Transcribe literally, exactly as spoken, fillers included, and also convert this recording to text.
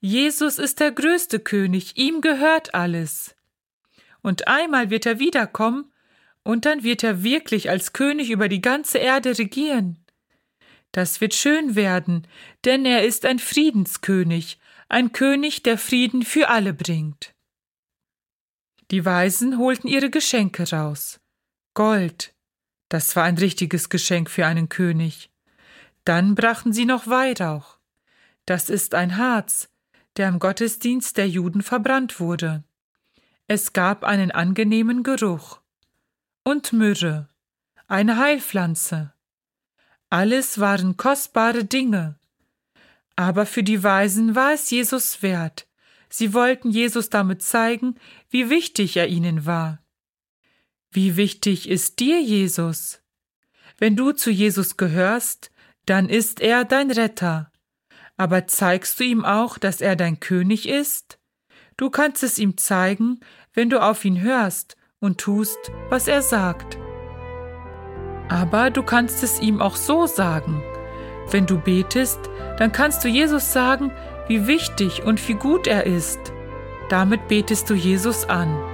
Jesus ist der größte König, ihm gehört alles. Und einmal wird er wiederkommen, und dann wird er wirklich als König über die ganze Erde regieren. Das wird schön werden, denn er ist ein Friedenskönig, ein König, der Frieden für alle bringt. Die Weisen holten ihre Geschenke raus. Gold, das war ein richtiges Geschenk für einen König. Dann brachten sie noch Weihrauch. Das ist ein Harz, der im Gottesdienst der Juden verbrannt wurde. Es gab einen angenehmen Geruch. Und Myrrhe, eine Heilpflanze. Alles waren kostbare Dinge. Aber für die Weisen war es Jesus wert. Sie wollten Jesus damit zeigen, wie wichtig er ihnen war. Wie wichtig ist dir Jesus? Wenn du zu Jesus gehörst, dann ist er dein Retter. Aber zeigst du ihm auch, dass er dein König ist? Du kannst es ihm zeigen, wenn du auf ihn hörst und tust, was er sagt. Aber du kannst es ihm auch so sagen. Wenn du betest, dann kannst du Jesus sagen, wie wichtig und wie gut er ist. Damit betest du Jesus an.